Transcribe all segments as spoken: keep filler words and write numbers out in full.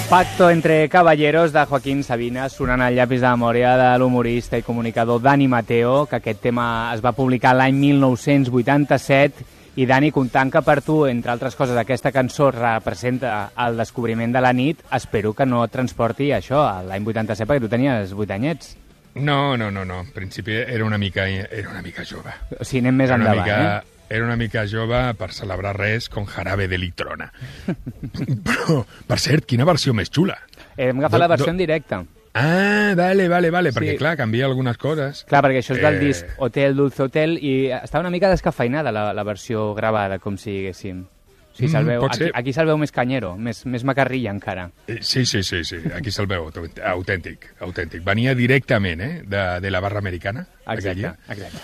Pacto entre caballeros de Joaquín Sabina, sonant al llapis de memòria de l'humorista i comunicador Dani Mateo, que aquest tema es va publicar l'any mil nou-cents vuitanta-set. I Dani, comptant que per tu, entre altres coses, aquesta cançó representa el descobriment de la nit, espero que no et transporti això a l'any vuitanta-set, perquè tu tenies vuit anyets. No, no, no, no. En principi era una mica, era una mica jove. O sigui, anem més era endavant, mica, eh? Era una mica jove per celebrar res con jarabe de litrona. Però, per cert, quina versió més xula. Hem agafat Do- la versió do- en directe. Ah, vale, vale, vale, Sí. perquè clar, canvia algunes coses. Clar, perquè això és del Eh. disc Hotel Dulce Hotel i està una mica descafeinada la, la versió gravada, com si diguéssim. O sigui, se'l Mm, veu, pot aquí, ser. aquí se'l veu més canyero, més, més macarrilla encara. Eh, Sí, sí, sí, sí, aquí se'l veu, aut- autèntic, autèntic. Venia directament, eh, de, de la barra americana. aquell Exacte, dia.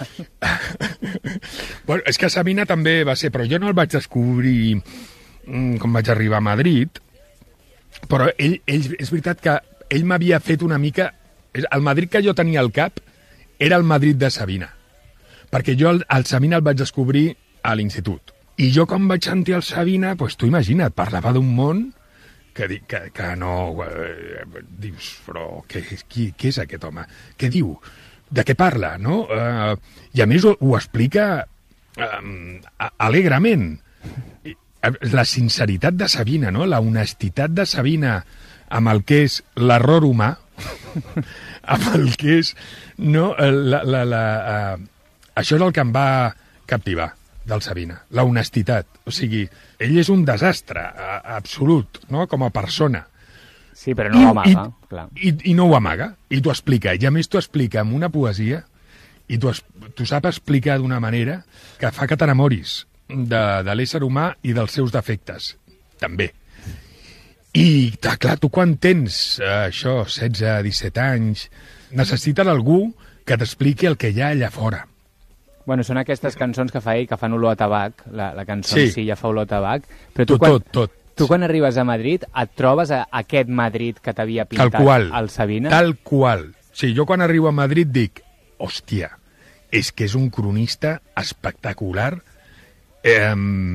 exacte. Bueno, és que Sabina també va ser, però jo no el vaig descobrir mm, com vaig arribar a Madrid, però ell, ell és veritat que ell m'havia fet una mica... El Madrid que jo tenia al cap era el Madrid de Sabina, perquè jo el, el Sabina el vaig descobrir a l'institut. I jo quan vaig sentir el Sabina, doncs tu imagina't, parlava d'un món que, di- que, que no... Eh, dius, però què, qui, què és aquest home? Què diu? De què parla, no? Eh, I a més ho, ho explica eh, alegrement. I, eh, la sinceritat de Sabina, no? La honestitat de Sabina amb el que és l'error humà, amb el que és... No, la, la, la, uh, això és el que em va captivar del Sabina, la honestitat. O sigui, ell és un desastre uh, absolut, no?, com a persona. Sí, però no ho amaga, I, clar. I, I no ho amaga, i t'ho explica. I a més t'ho explica amb una poesia, i t'ho es- t'ho sap explicar d'una manera que fa que t'enamoris de, de l'ésser humà i dels seus defectes, també. I, ta- clar, tu quan tens eh, això, setze, disset anys, necessites algú que t'expliqui el que hi ha allà fora. Bueno, són aquestes cançons que fa ell, que fan olor a tabac, la, la cançó Sí. en si ja fa olor a tabac, però tu, Tot, quan, tot, tot. tu quan arribes a Madrid et trobes a aquest Madrid que t'havia Tal pintat qual. el Sabina? Tal qual. Sí, jo quan arribo a Madrid dic, hòstia, és que és un cronista espectacular eh,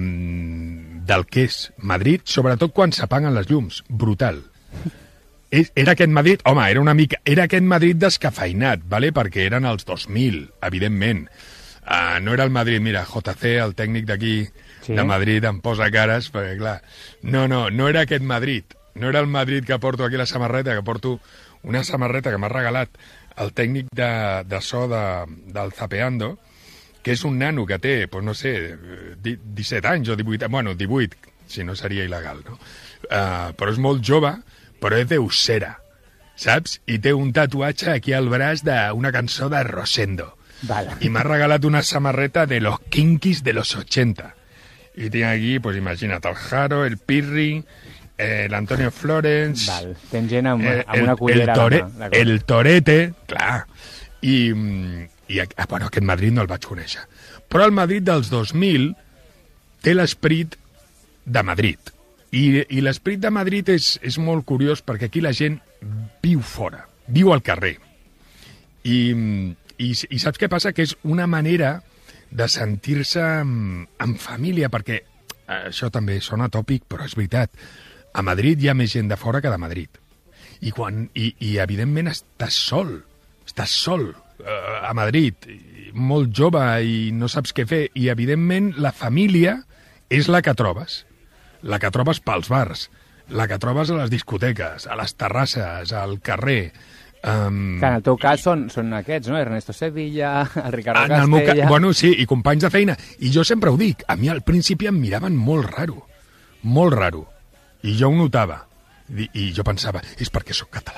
del que és Madrid, sobretot quan s'apaguen les llums. Brutal. És, era aquest Madrid, home, era una mica, era aquest Madrid descafeinat, vale? Perquè eren els dos mil, evidentment. Uh, no era el Madrid, mira, J C, el tècnic d'aquí, Sí. de Madrid, em posa cares, perquè clar, no, no, no era aquest Madrid, no era el Madrid que porto aquí la samarreta, que porto una samarreta que m'ha regalat el tècnic de, de so de, del Zapeando, que és un nano que té, pues no sé, di- disset anys o divuit, bueno, divuit, si no seria il·legal, no? Uh, però és molt jove, però és d'Usera, saps? I té un tatuatge aquí al braç d'una cançó de Rosendo. Vale. Y me ha regalado una samarreta de los Kinkis de los ochenta. Y tiene aquí, pues imagínate, el Jaro, el Pirri, eh, el Antonio Florence... Val. Tens gent amb, eh, amb una cullera el, tore, a la mà. d'acord. el Torete, clar. I, mm, i ah, bueno, aquest Madrid no el vaig conèixer. Però el Madrid dels dos mil té l'esperit de Madrid. I, i l'esperit de Madrid és, és molt curiós perquè aquí la gent viu fora, viu al carrer. I, i, i saps què passa? Que és una manera de sentir-se en, en família, perquè eh, això també sona tòpic, però és veritat. A Madrid hi ha més gent de fora que de Madrid. I, quan, i, i evidentment estàs sol, estàs sol eh, a Madrid, i molt jove i no saps què fer. I evidentment la família és la que trobes. La que trobes pels bars, la que trobes a les discoteques, a les terrasses, al carrer. Um, Que en el teu cas són, són aquests, no? Ernesto Sevilla, el Ricardo en el meu ca... Castella... Bueno, sí, i companys de feina. I jo sempre ho dic, a mi al principi em miraven molt raro, molt raro. I jo ho notava. I, i jo pensava, és perquè sóc català.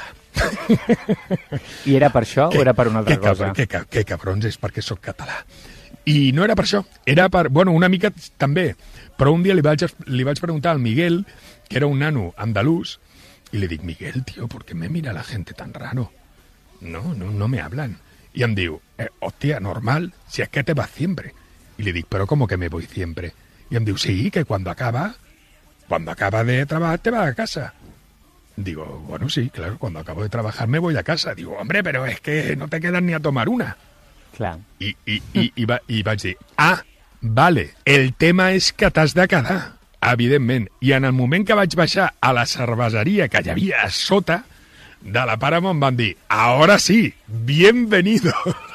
I era per això o era per una altra que, cosa? Que, que, que cabrons, és perquè sóc català. I no era per això, era per... Bueno, una mica també, però un dia li vaig, li vaig preguntar al Miguel, que era un nano andalús, y le dic, Miguel, tío, ¿por qué me mira la gente tan raro? No, no, no me hablan. Y em diu, eh, hostia, normal, si es que te vas siempre. Y le dic, ¿pero cómo que me voy siempre? Y em diu, sí, que cuando acaba, cuando acaba de trabajar te vas a casa. Digo, bueno, sí, claro, cuando acabo de trabajar me voy a casa. Digo, hombre, pero es que no te quedas ni a tomar una. Clar. I, i, i, i, va, i vaig dir, ah, vale, el tema és que t'has de quedar. Evidentment. I en el moment que vaig baixar a la cerveseria que hi havia a sota de la Paramount van dir, ahora sí, bienvenido.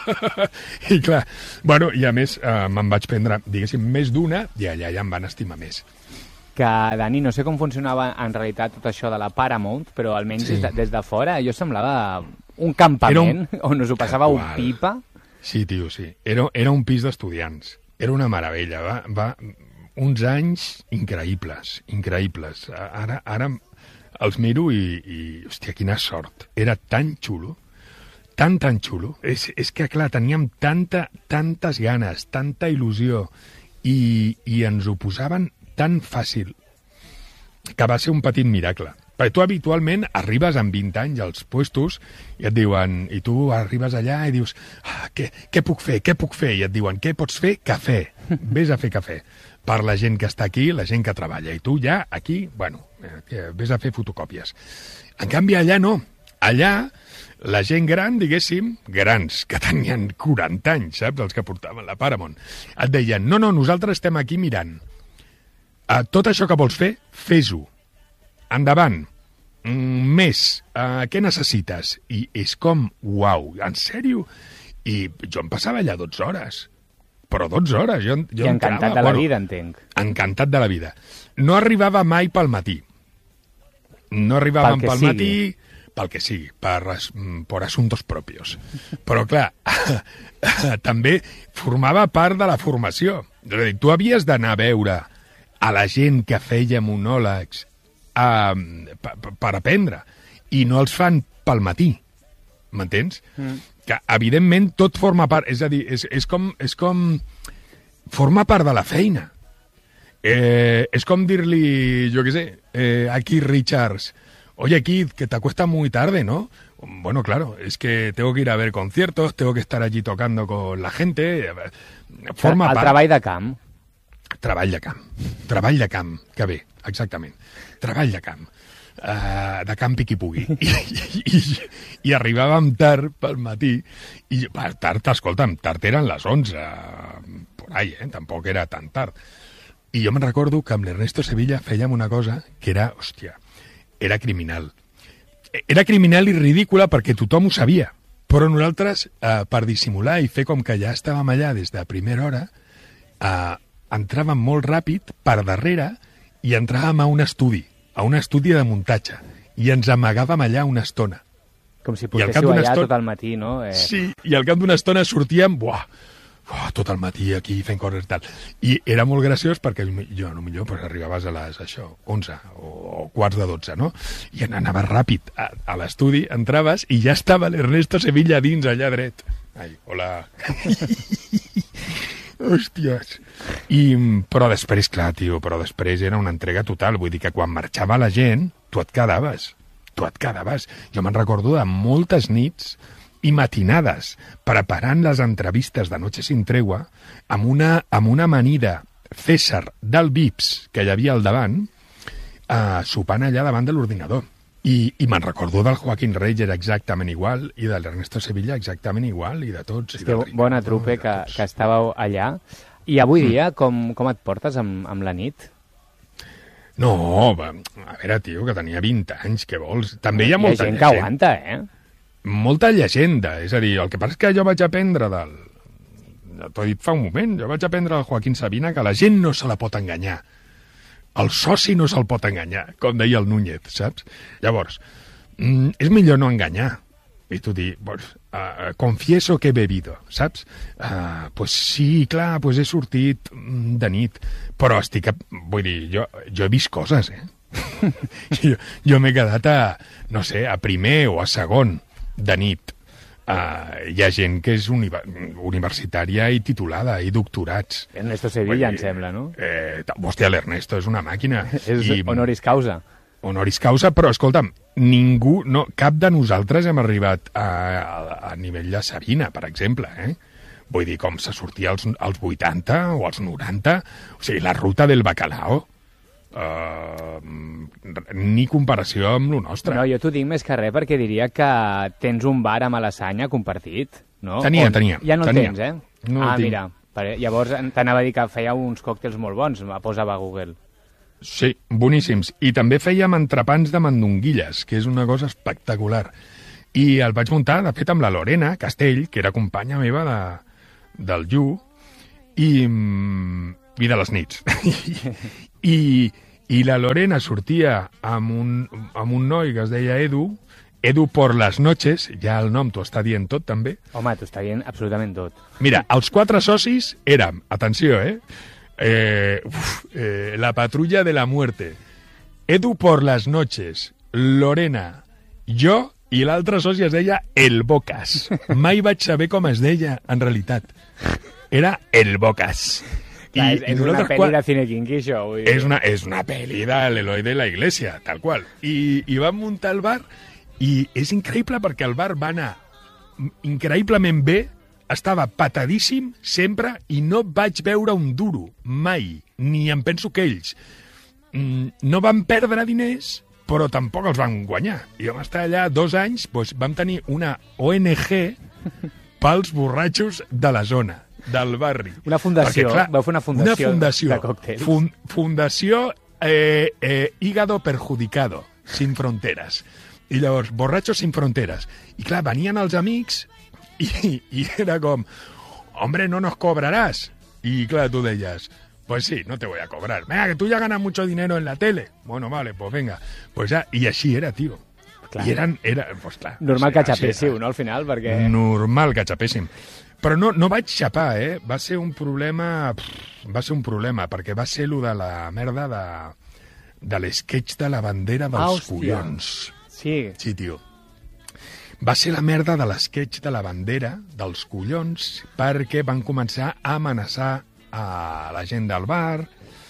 I clar, bueno, i a més eh, me'n vaig prendre, diguéssim, més d'una i allà ja em van estimar més. Que, Dani, no sé com funcionava en realitat tot això de la Paramount, però almenys sí. des, de, des de fora jo semblava un campament un... on us ho passava un pipa. Sí, tio, sí. Era, era un pis d'estudiants. Era una meravella. Va, va uns anys increïbles, increïbles. Ara, ara els miro i, i, hòstia, quina sort. Era tan xulo, tan, tan xulo. És, és que, clar, teníem tanta, tantes ganes, tanta il·lusió i, i ens ho posaven tan fàcil que va ser un petit miracle. Perquè tu habitualment arribes amb vint anys als puestos i et diuen, i tu arribes allà i dius, ah, què, què puc fer, què puc fer? I et diuen, què pots fer? Cafè. Vés a fer cafè. Per la gent que està aquí, la gent que treballa. I tu ja aquí, bueno, vés a fer fotocòpies. En canvi, allà no. Allà, la gent gran, diguéssim, grans, que tenien quaranta anys, saps? Els que portaven la Paramount, et deien, no, no, nosaltres estem aquí mirant. Uh, tot això que vols fer, fes-ho. Endavant. Mm, més. Uh, què necessites? I és com, uau, en sèrio? I jo em passava allà dotze hores. Però dotze hores. Jo, jo I encantat entrava, de la bueno, vida, entenc. Encantat de la vida. No arribava mai pel matí. No arribàvem pel, pel matí, pel que sigui, per, per assumptos propios. Però, clar, també formava part de la formació. És a dir, tu havies d'anar a veure a la gent que feia monòlegs uh, per aprendre, i no els fan pel matí, m'entens? Mm. Que, evidentment, tot forma part, és a dir, és, és, com, és com... forma part de la feina. Eh, és com dir-li, jo què sé, eh, a Keith Richards, oye, Keith, que te acuestas muy tarde, ¿no? Bueno, claro, es que tengo que ir a ver conciertos, tengo que estar allí tocando con la gente... Forma el part... treball de camp. Treball de camp. Treball de camp, que bé, exactament. Treball de camp. Uh, de camp i qui pugui. I, i, i, i arribàvem tard pel matí, i per tard, escolta'm, tard eren les onze, por ahí, eh? Tampoc era tan tard. I jo me'n recordo que amb l'Ernesto Sevilla fèiem una cosa que era, hòstia, era criminal. Era criminal i ridícula perquè tothom ho sabia, però nosaltres, uh, per dissimular i fer com que ja estàvem allà des de primera hora, uh, entràvem molt ràpid per darrere i entràvem a un estudi, a un estudi de muntatge, i ens amagàvem allà una estona. Com si portéssiu allà estona... tot el matí, no? Eh... Sí, i al cap d'una estona sortíem, buah, buah, tot el matí aquí fent coses i tal. I era molt graciós perquè jo, no millor, pues, arribaves a les, això, onze o, o quarts de dotze, no? I anaves ràpid a, a l'estudi, entraves i ja estava l'Ernesto Sevilla dins, allà dret. Ai, hola... Hòsties. I, però després, clar, tio, però després era una entrega total. Vull dir que quan marxava la gent, tu et quedaves. Tu et quedaves. Jo me'n recordo de moltes nits i matinades preparant les entrevistes de Noche sin Tregua amb una, amb una amanida César del Vips que hi havia al davant, eh, sopant allà davant de l'ordinador. I, i me'n recordo del Joaquín Reyes exactament igual, i de l'Ernesto Sevilla exactament igual, i de tots. I del Ricardo, bona trupe que, que estàveu allà. I avui dia, mm. com, com et portes amb, amb la nit? No, va, a veure, tio, que tenia vint anys, què vols? També hi ha molta gent que aguanta, eh? Molta llegenda, és a dir, el que passa és que jo vaig aprendre del... Ja t'ho he dit fa un moment, jo vaig aprendre del Joaquín Sabina que la gent no se la pot enganyar. El soci no se'l pot enganyar, com deia el Núñez, saps? Llavors, mm, és millor no enganyar. I tu dir, pues, uh, confieso que he bebido, saps? Uh, pues sí, clar, pues he sortit de nit, però estic... A... Vull dir, jo, jo he vist coses, eh? jo jo m'he quedat a, no sé, a primer o a segon de nit. Uh, hi ha gent que és uni universitària i titulada, i doctorats. Ernesto Sevilla, em sembla, no? Eh, hòstia, l'Ernesto és una màquina. És I, honoris causa. Honoris causa, però, escolta'm, ningú, no, cap de nosaltres hem arribat a, a, a nivell de Sabina, per exemple, eh? Vull dir, com se sortia als, als vuitanta o als noranta, o sigui, la ruta del bacalao, Uh, ni comparació amb lo nostre. No, jo t'ho dic més que res perquè diria que tens un bar a Malassanya compartit, no? Tenia, On... tenia. Ja no el tenia. tens, eh? No ah, tinc. mira, llavors t'anava a dir que feia uns còctels molt bons, me posava a Google. Sí, boníssims. I també fèiem entrepans de mandonguilles, que és una cosa espectacular. I el vaig muntar, de fet, amb la Lorena Castell, que era companya meva de, del Llu, i, i de les nits. I, I la Lorena sortia amb un, amb un noi que es deia Edu, Edu por las noches, ja el nom t'ho està dient tot, també. Home, t'ho està dient absolutament tot. Mira, els quatre socis érem, atenció, eh, Eh, uf, eh, la patrulla de la muerte, Edu por las noches, Lorena, jo i l'altre soci es deia El Bocas. Mai vaig saber com es deia, en realitat. Era El Bocas. Clar, I, és, és una pel·li qual... de Cine Kinky, això. Vull dir. És una, és una pel·li de l'Eloi de la Iglesia, tal qual. I, I vam muntar el bar i és increïble perquè el bar va anar increïblement bé. Estava patadíssim sempre i no vaig veure un duro, mai, ni em penso que ells. Mm, no van perdre diners, però tampoc els van guanyar. I vam estar allà dos anys, doncs vam tenir una O N G pels borratxos de la zona, del barri. Una fundació, perquè, clar, vau fer una fundació, una fundació de còctels. Fun, fundació eh, eh, Hígado Perjudicado, sin fronteres. I llavors, borratxos sin fronteres. I clar, venien els amics... I, I era com, hombre, no nos cobrarás. Y claro, tú deies, pues sí, no te voy a cobrar. Venga, que tú ya ganas mucho dinero en la tele. Bueno, vale, pues venga. Pues ya, y així era, tio. Clar. I eren, era, pues clar. Normal sí, que xapéssiu, no, al final, perquè... Normal que xapéssim. Però no, no vaig xapar, eh? Va ser un problema... Pff, va ser un problema, perquè va ser lo de la merda de, de l'esquetx de la bandera dels ah, collons. Sí. Sí, tio. Va ser la merda de l'esquetx de la bandera dels collons perquè van començar a amenaçar a la gent del bar,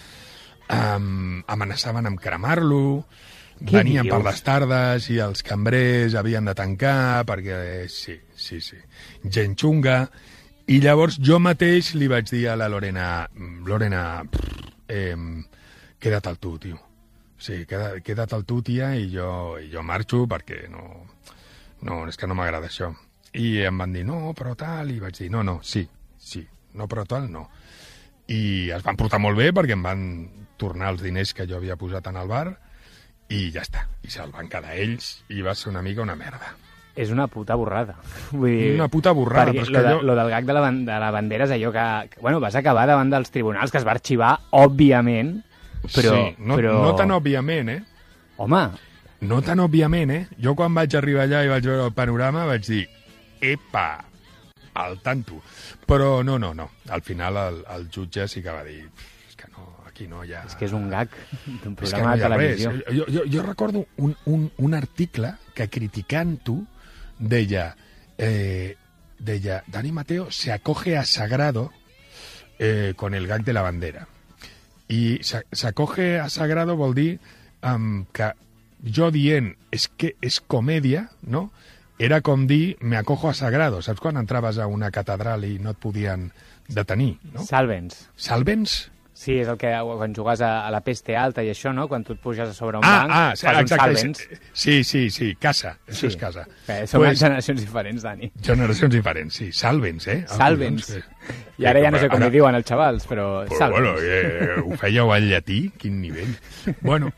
um, amenaçaven amb cremar-lo, venien dius? Per les tardes i els cambrers havien de tancar perquè, sí, sí, sí, gent xunga. I llavors jo mateix li vaig dir a la Lorena, Lorena, eh, queda't al tu, tio. Sí, queda, queda't al tu, tia, i jo, i jo marxo perquè no... No, és que no m'agrada això. I em van dir, no, però tal, i vaig dir, no, no, sí, sí, no, però tal, no. I es van portar molt bé perquè em van tornar els diners que jo havia posat en el bar i ja està. I se'l van quedar ells i va ser una mica una merda. És una puta borrada. Vull dir, una puta borrada. Però és que lo, de, jo... lo del gag de la, de la bandera és allò que, que... Bueno, vas acabar davant dels tribunals, que es va arxivar, òbviament, però... Sí, no, però... no tan òbviament, eh? Home... No tan òbviament, eh? Jo quan vaig arribar allà i vaig veure el panorama vaig dir, epa, al tanto. Però no, no, no. Al final el, el jutge sí que va dir, és que no, aquí no hi ha... És que és un gag d'un programa és que no de televisió. Res. Jo, jo, jo recordo un, un, un article que criticant-ho deia, eh, deia, Dani Mateo se acoge a Sagrado eh, con el gag de la bandera. I s'acoge a Sagrado vol dir um, que jo dient, és que és comèdia, no? Era com dir, me acojo a Sagrado. Saps quan entraves a una catedral i no et podien detenir, no? Salvens. Salvens? Sí, és el que quan jugues a, a la peste alta i això, no? Quan tu et puges a sobre un ah, banc, ah, fas exacte, un salvens. Sí, sí, sí, casa. Això sí. És casa. Eh, són pues, generacions diferents, Dani. Generacions diferents, sí. Salvens, eh? Salvens. Ah, I ara ja no sé com ara... hi diuen els xavals, però pues, salvens. Bueno, eh, ho fèieu al llatí? Quin nivell. Bueno...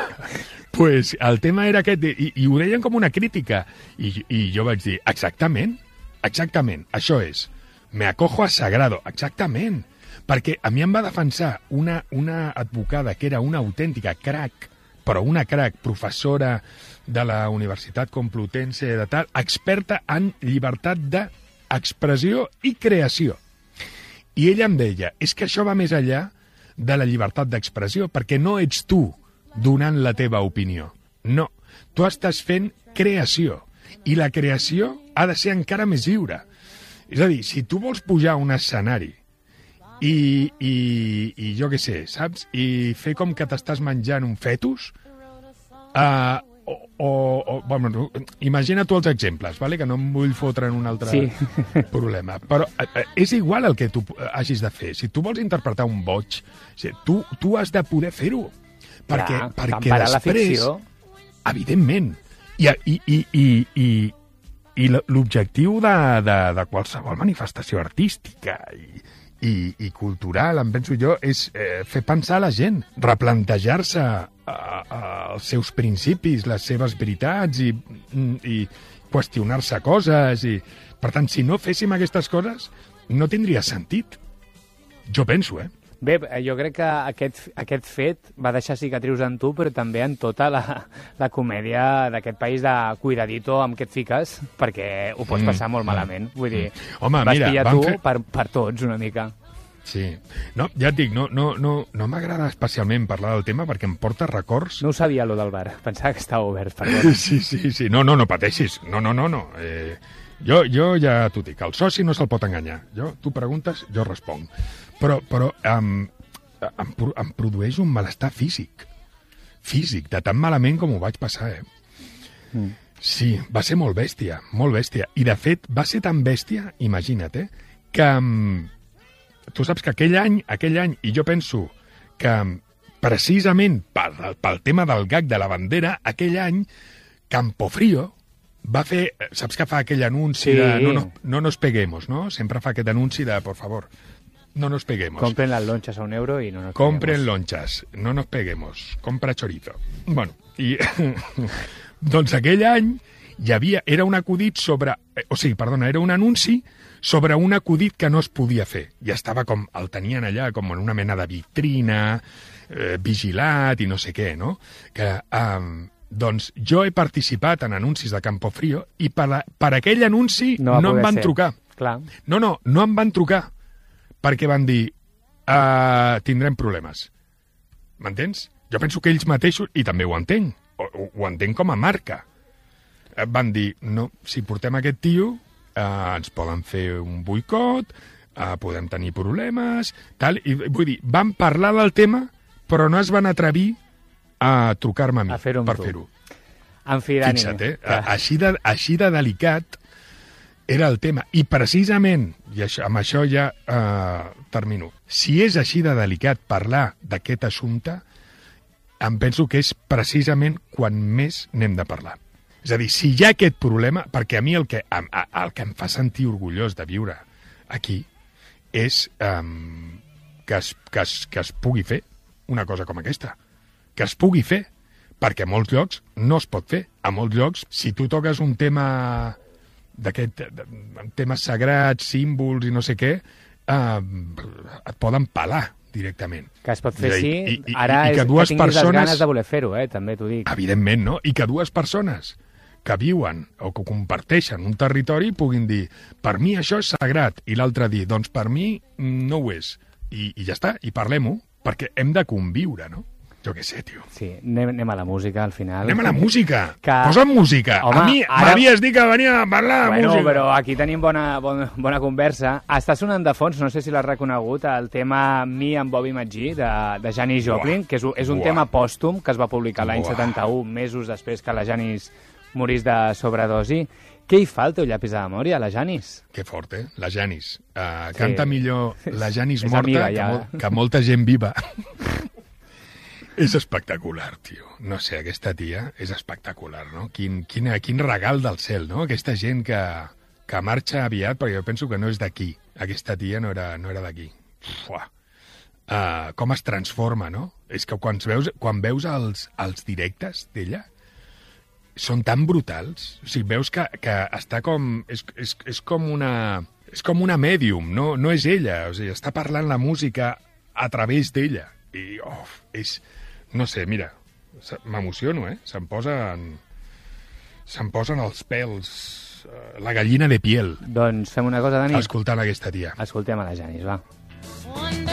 Pues el tema era aquest, i, i ho deien com una crítica, i, i jo vaig dir, exactament, exactament, això és, me acojo a Sagrado, exactament, perquè a mi em va defensar una, una advocada que era una autèntica crac, però una crac, professora de la Universitat Complutense de tal, experta en llibertat d'expressió i creació. I ella em deia, és que això va més enllà de la llibertat d'expressió, perquè no ets tu donant la teva opinió. No, tu estàs fent creació, i la creació ha de ser encara més lliure. És a dir, si tu vols pujar a un escenari i, i, i jo què sé, saps? I fer com que t'estàs menjant un fetus, uh, o, o, o bueno, imagina tu els exemples, vale? Que no em vull fotre en un altre sí. problema. Però uh, és igual el que tu hagis de fer. Si tu vols interpretar un boig, si tu, tu has de poder fer-ho. Perquè, Clar, perquè després, evidentment, i, i, i, i, i, i l'objectiu de, de, de qualsevol manifestació artística i, i, i cultural, em penso jo, és eh, fer pensar a la gent, replantejar-se eh, eh, els seus principis, les seves veritats i, i qüestionar-se coses. I, per tant, si no féssim aquestes coses, no tindria sentit. Jo penso, eh? Bé, jo crec que aquest, aquest fet va deixar cicatrius en tu, però també en tota la, la comèdia d'aquest país de cuidadito amb què et fiques, perquè ho pots passar molt malament. Vull dir, Home, vas mira, pillar van tu fer... per, per tots una mica. Sí. No, ja et dic, no, no, no, no m'agrada especialment parlar del tema perquè em porta records... No ho sabia, allò del bar. Pensava que estava obert, perdó. Sí, sí, sí. No, no, no pateixis. No, no, no, no. Eh, jo, jo ja t'ho dic, el soci no se'l pot enganyar. Jo, tu preguntes, jo responc. Però, però um, em, em produeix un malestar físic. Físic, de tan malament com ho vaig passar, eh? Mm. Sí, va ser molt bèstia, molt bèstia. I, de fet, va ser tan bèstia, imagina't, eh, que... Um, tu saps que aquell any, aquell any, i jo penso que precisament pel, pel tema del gag de la bandera, aquell any Campofrío va fer... Saps que fa aquell anunci sí. de no, no, no nos peguemos, no? Sempre fa aquest anunci de, por favor, no nos peguemos. Compren las lonchas a un euro y no nos Compren peguemos. lonchas, no nos peguemos. Compra chorizo. Bueno, i... doncs aquell any hi havia... Era un acudit sobre... O sigui, perdona, era un anunci sobre un acudit que no es podia fer. I estava com... El tenien allà com en una mena de vitrina, eh, vigilat i no sé què, no? Que... Eh, doncs jo he participat en anuncis de Campofrío i per, a, per aquell anunci no, no em van ser. trucar. Clar. No, no, no em van trucar perquè van dir uh, tindrem problemes. M'entens? Jo penso que ells mateixos, i també ho entenc, ho, ho entenc com a marca, uh, van dir, no, si portem aquest tio, uh, ens poden fer un boicot, uh, podem tenir problemes, tal, i vull dir, van parlar del tema, però no es van atrevir a trucar-me a mi a fer per fer-ho. En fi, Dani. Fixa't, eh? Que... Així, de, així de delicat era el tema. I precisament, i això, amb això ja eh, termino, si és així de delicat parlar d'aquest assumpte, em penso que és precisament quan més n'hem de parlar. És a dir, si hi ha aquest problema, perquè a mi el que, el que em fa sentir orgullós de viure aquí és eh, que, es, que, es, que es pugui fer una cosa com aquesta. Que es pugui fer, perquè a molts llocs no es pot fer. A molts llocs, si tu toques un tema d'aquest temes sagrats, símbols i no sé què, eh, et poden pelar directament. Que es pot fer, sí. I, i, Ara i, i que és dues que tinguis persones... les ganes de voler fer-ho, eh? També t'ho dic. Evidentment, no? I que dues persones que viuen o que comparteixen un territori puguin dir, per mi això és sagrat, i l'altre dir, doncs per mi no ho és. I, i ja està, i parlem-ho, perquè hem de conviure, no? Jo què sé, tio. Sí, anem, anem a la música, al final. Anem a la música. Que... Posa'm música. Home, a mi ara... m'havies dit que venia a parlar de bueno, música. Però aquí tenim bona, bona, bona conversa. Està sonant de fons, no sé si l'has reconegut, el tema Me amb Bobby McGee, de, de Janis Joplin, Buah. que és, és un Buah. tema pòstum que es va publicar l'any setanta-u, mesos després que la Janis morís de sobredosi. Què hi fa el teu llapis de memòria, la Janis? Que fort, eh? La Janis. Uh, sí. Canta millor la Janis és morta amiga, que, ja. mol que molta gent viva. És espectacular, tio. No sé, aquesta tia és espectacular, no? Quin, quin, quin regal del cel, no? Aquesta gent que, que marxa aviat, perquè jo penso que no és d'aquí. Aquesta tia no era, no era d'aquí. Uh, com es transforma, no? És que quan veus, quan veus els, els directes d'ella, són tan brutals. O sigui, veus que, que està com... És, és, és com una... És com una mèdium, no, no és ella. O sigui, està parlant la música a través d'ella. I, oh, és... No sé, mira, m'emociono, eh? Se'm posen... Se'm posen els pèls, la gallina de piel. Doncs fem una cosa, Dani. Escoltant aquesta tia. Escoltem a la Janis, va.